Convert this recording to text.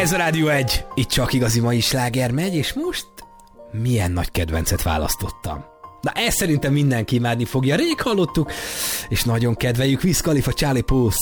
Ez a Rádió 1, itt csak igazi mai sláger megy, és most milyen nagy kedvencet választottam. Na, ezt szerintem mindenki imádni fogja, rég hallottuk, és nagyon kedveljük. Wiz Khalifa, Charlie Puth.